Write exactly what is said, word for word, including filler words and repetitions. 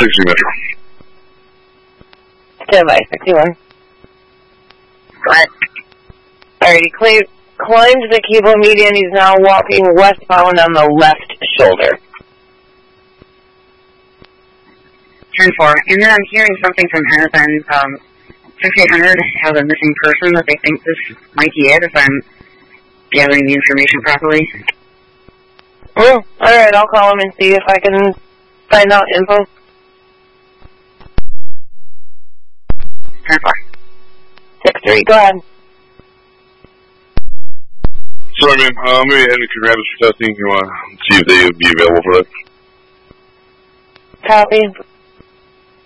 sixty Metro. Stand by, sixty-one. Right. Alright, he cl climbed the cable median. He's now walking westbound on the left shoulder. ten four. And then I'm hearing something from Hennepin. Um, fifty-eight hundred has a missing person that they think this might be it, if I'm gathering the information properly. Oh, alright, I'll call him and see if I can find out info. ten four. six three, go ahead. Sorry, man. Uh, I'm going to head into Conradus for testing. You want to see if they would be available for that? Copy.